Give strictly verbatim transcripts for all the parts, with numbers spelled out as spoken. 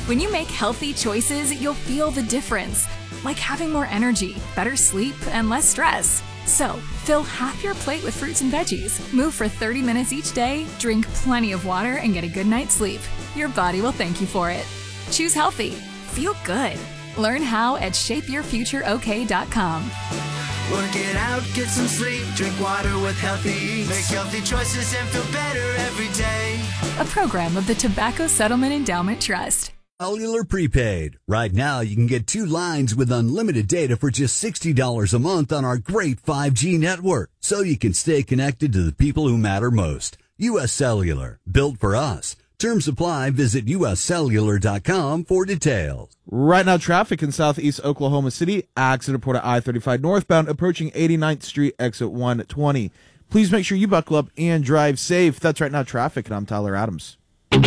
When you make healthy choices, you'll feel the difference, like having more energy, better sleep, and less stress. So, fill half your plate with fruits and veggies, move for thirty minutes each day, drink plenty of water, and get a good night's sleep. Your body will thank you for it. Choose healthy. Feel good. Learn how at shape your future o k dot com. Work it out, get some sleep, drink water with healthy eats. Make healthy choices and feel better every day. A program of the Tobacco Settlement Endowment Trust. Cellular Prepaid. Right now, you can get two lines with unlimited data for just sixty dollars a month on our great five G network, so you can stay connected to the people who matter most. U S Cellular. Built for us. Terms apply. Visit U S cellular dot com for details. Right now, traffic in southeast Oklahoma City. Accident report at I thirty-five northbound approaching eighty-ninth Street, exit one twenty. Please make sure you buckle up and drive safe. That's Right Now Traffic, and I'm Tyler Adams.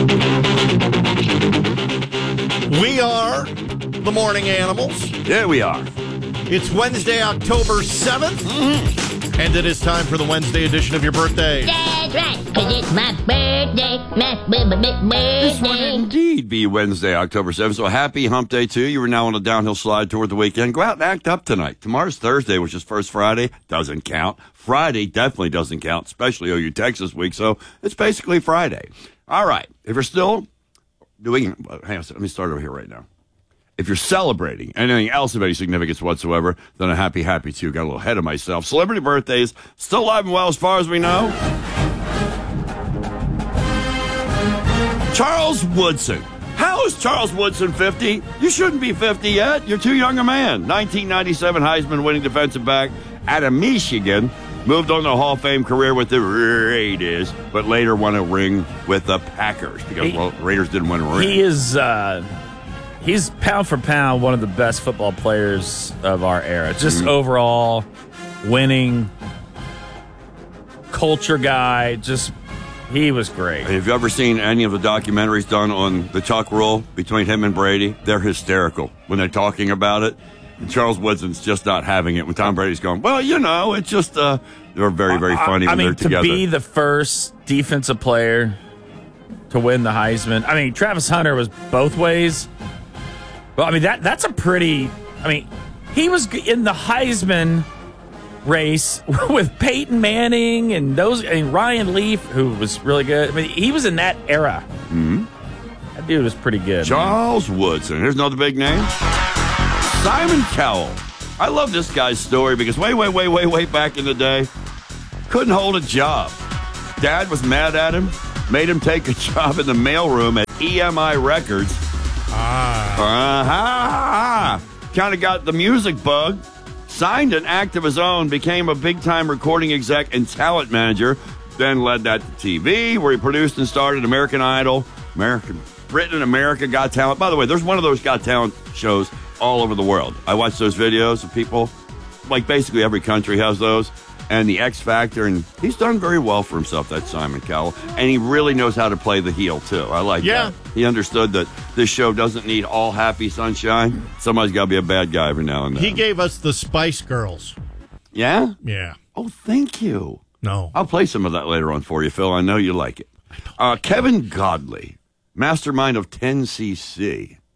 We are the Morning Animals. Yeah, we are. It's Wednesday, October seventh, mm-hmm. and it is time for the Wednesday edition of your birthday. That's right, because it's my birthday, my birthday. This would indeed be Wednesday, October seventh, so happy hump day to you. You are now on a downhill slide toward the weekend. Go out and act up tonight. Tomorrow's Thursday, which is First Friday. Doesn't count. Friday definitely doesn't count, especially O U Texas week, so it's basically Friday. All right, if you're still doing, hang on, let me start over here right now. If you're celebrating anything else of any significance whatsoever, then a happy, happy to you. Got a little ahead of myself. Celebrity birthdays, still alive and well as far as we know. Charles Woodson. How is Charles Woodson fifty? You shouldn't be fifty yet. You're too young a man. nineteen ninety-seven Heisman winning defensive back out of Michigan. Moved on to a Hall of Fame career with the Raiders, but later won a ring with the Packers because, he, well, Raiders didn't win a ring. He is... Uh... He's pound for pound one of the best football players of our era. Just mm-hmm. overall winning culture guy. Just he was great. Have you ever seen any of the documentaries done on the Chuck rule between him and Brady? They're hysterical when they're talking about it. And Charles Woodson's just not having it when Tom Brady's going, well, you know, it's just uh, they're very, very funny I, I when mean, they're together. To be the first defensive player to win the Heisman. I mean, Travis Hunter was both ways. Well, I mean, that that's a pretty, I mean, he was in the Heisman race with Peyton Manning and those, and Ryan Leaf, who was really good. I mean, he was in that era. Mm-hmm. That dude was pretty good. Charles man. Woodson. Here's another big name. Simon Cowell. I love this guy's story because way, way, way, way, way back in the day, couldn't hold a job. Dad was mad at him, made him take a job in the mailroom at E M I Records. Ah. Uh-huh. Kind of got the music bug, signed an act of his own, became a big-time recording exec and talent manager, then led that to T V, where he produced and started American Idol, American Britain, America Got Talent. By the way, there's one of those Got Talent shows all over the world. I watch those videos of people, like basically every country has those, and the X Factor, and he's done very well for himself, that Simon Cowell, and he really knows how to play the heel, too. I like yeah. that. He understood that this show doesn't need all happy sunshine. Somebody's got to be a bad guy every now and then. He gave us the Spice Girls. Yeah? Yeah. Oh, thank you. No. I'll play some of that later on for you, Phil. I know you like it. Uh, Kevin Godley, mastermind of ten C C.